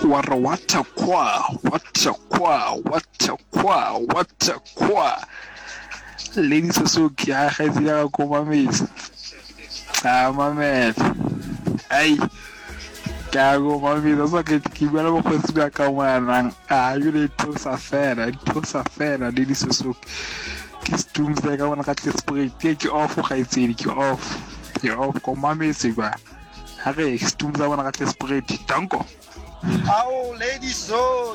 What a qua. Ladies are so cute. I go my mates. Ah, my man. Hey. Cago, my mates. That's okay. Keep me up with me. Come on. Ah, you need to safari. Ladies are so kiss tombs like I want to catch the spray. Take you off. I take you off. You're off. Come my mates. Hurry. Tombs I want to catch the spray. Danko. Oh, ladies so,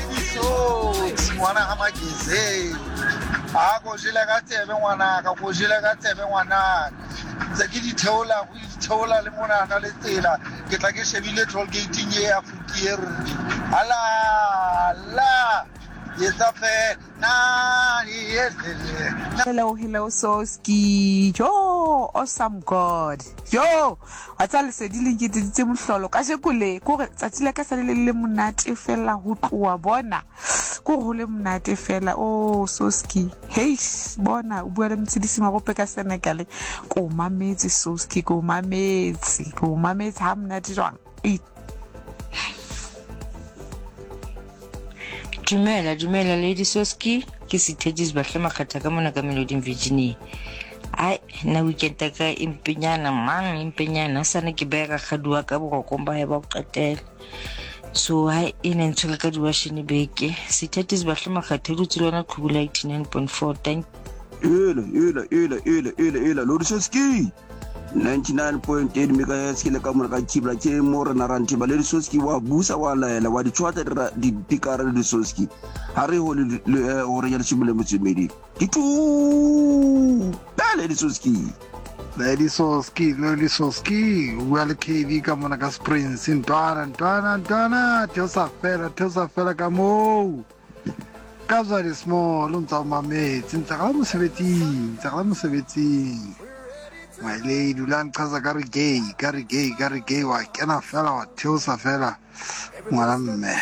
wana hamagize. Ako jile gatebe wana, ako jile gatebe wana. Zakidi thola le mona ka le tsela. Ke tla ke shebile toll gate ye ya Futier. Ala. Yetafe na yesele. Hello, Soski. Yo, awesome God. Yo, watsale se di leng ke ditse mohlolo ka shekule ko re tsatsile ka sale le monate fela ho tloa bona ko go le monate fela oh Soski hey bona o bua le mtsidisi magope ka Senegal ko mametse Soski ko mametse ha monate jwang Dumela Lady Soski ke sithejis ba hle makgatha ka mona ka Melody Virginia ai na weekend ka impenyana sana ke bega gadua ka bokomba ya ba qetela so ai ine ntshwe ka diwashini beke sithejis ba hle makgatha rutsilwana khubula 89.4 thank ela Lord Soski 99.8 megahertz ke le ka mora ka tshibla ke more na ranti ba le Soski wa busa wa laela wa ditshwata di pikara le Soski ha re ho le hore ya tshibule motsumedi ditu Lady Soski well KV ka mona ka Springs ntwana theosa fela ka mo ka zwa di small untsa mametse ntsa ka mosebetsing my lady ulang chaza ka re gay wa kena fela wa theosa fela ngwana mme